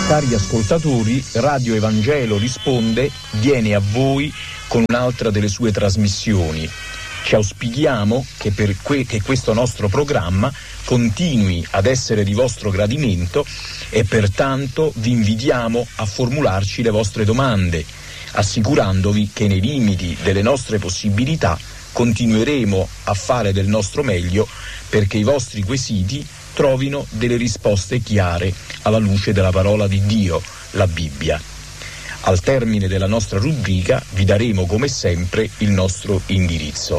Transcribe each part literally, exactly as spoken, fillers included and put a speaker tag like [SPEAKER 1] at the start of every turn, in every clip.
[SPEAKER 1] Cari ascoltatori, Radio Evangelo Risponde viene a voi con un'altra delle sue trasmissioni. Ci auspichiamo che, per que- che questo nostro programma continui ad essere di vostro gradimento e pertanto vi invitiamo a formularci le vostre domande, assicurandovi che nei limiti delle nostre possibilità continueremo a fare del nostro meglio perché i vostri quesiti trovino delle risposte chiare alla luce della parola di Dio, la Bibbia. Al termine della nostra rubrica vi daremo come sempre il nostro indirizzo.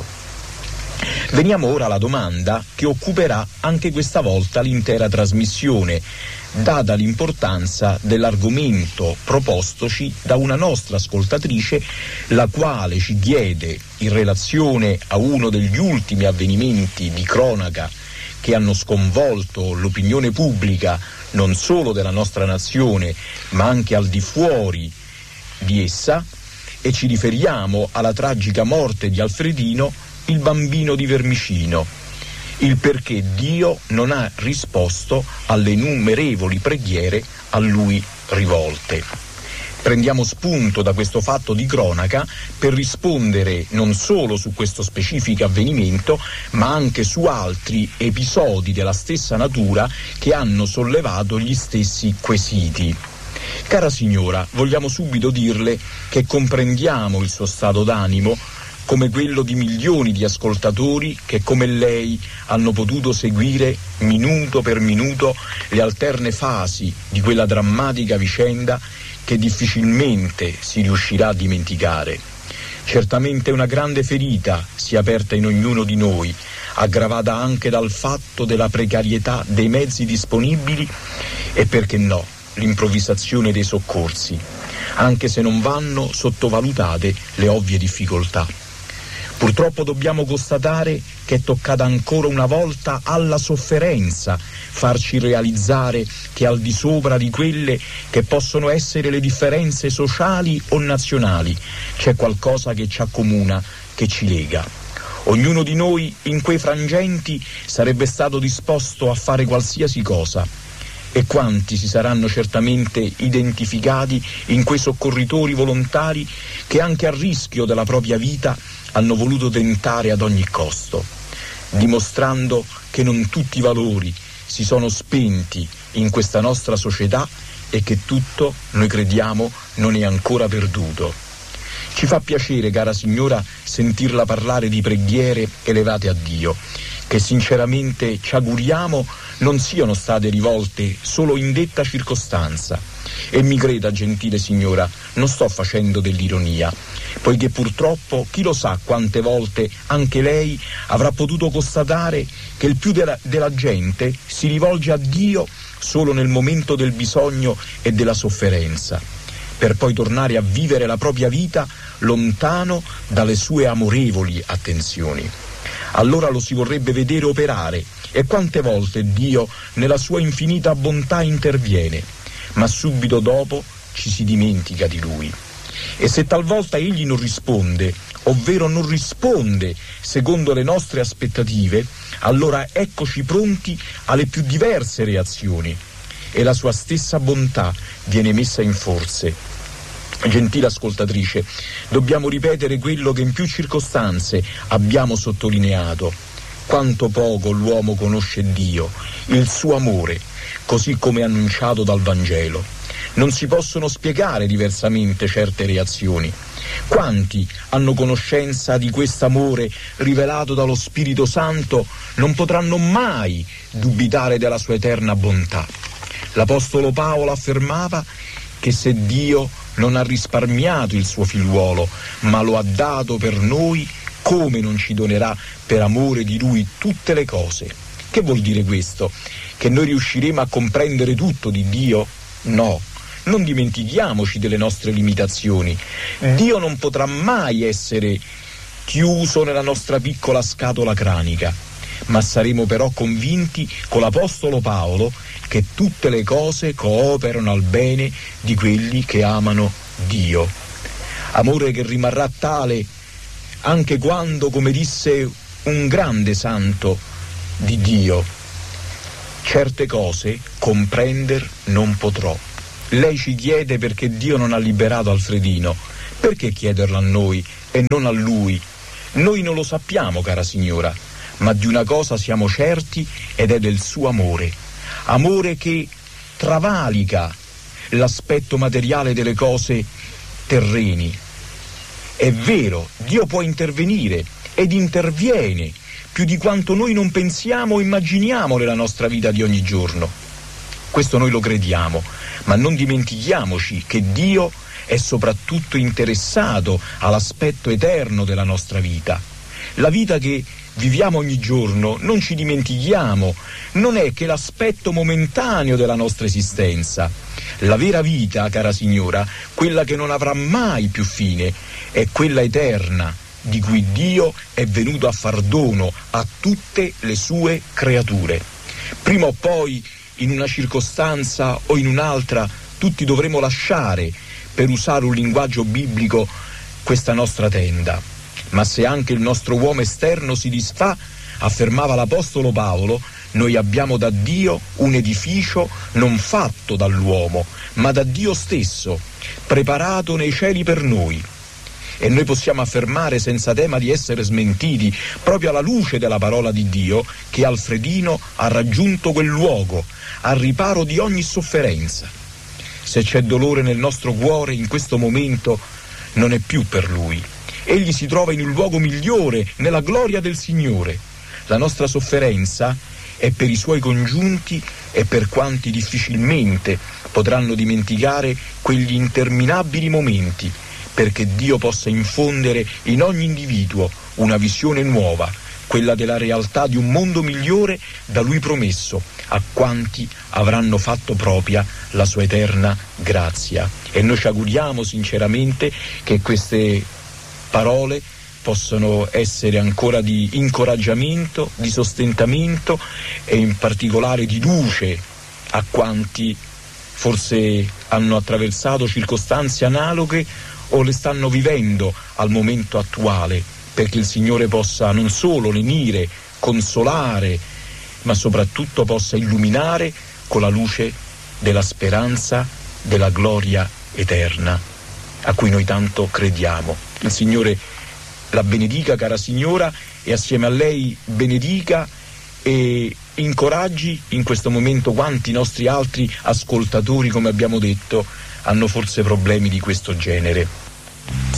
[SPEAKER 1] Veniamo ora alla domanda che occuperà anche questa volta l'intera trasmissione, data l'importanza dell'argomento propostoci da una nostra ascoltatrice, la quale ci chiede, in relazione a uno degli ultimi avvenimenti di cronaca che hanno sconvolto l'opinione pubblica non solo della nostra nazione, ma anche al di fuori di essa, e ci riferiamo alla tragica morte di Alfredino, il bambino di Vermicino, il perché Dio non ha risposto alle innumerevoli preghiere a lui rivolte. Prendiamo spunto da questo fatto di cronaca per rispondere non solo su questo specifico avvenimento, ma anche su altri episodi della stessa natura che hanno sollevato gli stessi quesiti. Cara signora, vogliamo subito dirle che comprendiamo il suo stato d'animo, come quello di milioni di ascoltatori che come lei hanno potuto seguire minuto per minuto le alterne fasi di quella drammatica vicenda che difficilmente si riuscirà a dimenticare. Certamente una grande ferita si è aperta in ognuno di noi, aggravata anche dal fatto della precarietà dei mezzi disponibili e, perché no, l'improvvisazione dei soccorsi, anche se non vanno sottovalutate le ovvie difficoltà. Purtroppo dobbiamo constatare che è toccata ancora una volta alla sofferenza farci realizzare che al di sopra di quelle che possono essere le differenze sociali o nazionali c'è qualcosa che ci accomuna, che ci lega. Ognuno di noi in quei frangenti sarebbe stato disposto a fare qualsiasi cosa, e quanti si saranno certamente identificati in quei soccorritori volontari che anche a rischio della propria vita hanno voluto tentare ad ogni costo, dimostrando che non tutti i valori si sono spenti in questa nostra società e che tutto, noi crediamo, non è ancora perduto. Ci fa piacere, cara signora, sentirla parlare di preghiere elevate a Dio, che sinceramente ci auguriamo non siano state rivolte solo in detta circostanza. E mi creda, gentile signora, non sto facendo dell'ironia, poiché purtroppo chi lo sa quante volte anche lei avrà potuto constatare che il più della, della gente si rivolge a Dio solo nel momento del bisogno e della sofferenza, per poi tornare a vivere la propria vita lontano dalle sue amorevoli attenzioni. Allora lo si vorrebbe vedere operare, e quante volte Dio nella sua infinita bontà interviene, ma subito dopo ci si dimentica di Lui. E se talvolta Egli non risponde, ovvero non risponde secondo le nostre aspettative, allora eccoci pronti alle più diverse reazioni, e la sua stessa bontà viene messa in forze. Gentile ascoltatrice, dobbiamo ripetere quello che in più circostanze abbiamo sottolineato: quanto poco l'uomo conosce Dio, il suo amore, così come annunciato dal Vangelo. Non si possono spiegare diversamente certe reazioni. Quanti hanno conoscenza di quest'amore rivelato dallo Spirito Santo non potranno mai dubitare della sua eterna bontà. L'Apostolo Paolo affermava che se Dio non ha risparmiato il suo figliuolo, ma lo ha dato per noi, come non ci donerà per amore di Lui tutte le cose? Che vuol dire questo? Che noi riusciremo a comprendere tutto di Dio? No. Non dimentichiamoci delle nostre limitazioni. Dio non potrà mai essere chiuso nella nostra piccola scatola cranica, ma saremo però convinti con l'Apostolo Paolo che tutte le cose cooperano al bene di quelli che amano Dio. Amore che rimarrà tale anche quando, come disse un grande santo di Dio, certe cose comprender non potrò, Lei ci chiede perché Dio non ha liberato Alfredino. Perché chiederlo a noi e non a lui? Noi non lo sappiamo, cara signora, ma di una cosa siamo certi ed è del suo amore. Amore che travalica l'aspetto materiale delle cose terreni. È vero, Dio può intervenire ed interviene più di quanto noi non pensiamo o immaginiamo nella nostra vita di ogni giorno. Questo noi lo crediamo, ma non dimentichiamoci che Dio è soprattutto interessato all'aspetto eterno della nostra vita. La vita che viviamo ogni giorno, non ci dimentichiamo, non è che l'aspetto momentaneo della nostra esistenza. La vera vita, cara signora, quella che non avrà mai più fine, è quella eterna, di cui Dio è venuto a far dono a tutte le sue creature. Prima o poi, in una circostanza o in un'altra, tutti dovremo lasciare, per usare un linguaggio biblico, questa nostra tenda. Ma se anche il nostro uomo esterno si disfà, affermava l'Apostolo Paolo, noi abbiamo da Dio un edificio non fatto dall'uomo, ma da Dio stesso, preparato nei cieli per noi. E noi possiamo affermare senza tema di essere smentiti, proprio alla luce della parola di Dio, che Alfredino ha raggiunto quel luogo, al riparo di ogni sofferenza. Se c'è dolore nel nostro cuore in questo momento, non è più per lui. Egli si trova in un luogo migliore, nella gloria del Signore. La nostra sofferenza è per i suoi congiunti e per quanti difficilmente potranno dimenticare quegli interminabili momenti, perché Dio possa infondere in ogni individuo una visione nuova, quella della realtà di un mondo migliore da Lui promesso a quanti avranno fatto propria la sua eterna grazia. E noi ci auguriamo sinceramente che queste parole possano essere ancora di incoraggiamento, di sostentamento e in particolare di luce a quanti forse hanno attraversato circostanze analoghe o le stanno vivendo al momento attuale, perché il Signore possa non solo lenire, consolare, ma soprattutto possa illuminare con la luce della speranza, della gloria eterna, a cui noi tanto crediamo. Il Signore la benedica, cara signora, e assieme a lei benedica e incoraggi in questo momento quanti nostri altri ascoltatori, come abbiamo detto, hanno forse problemi di questo genere.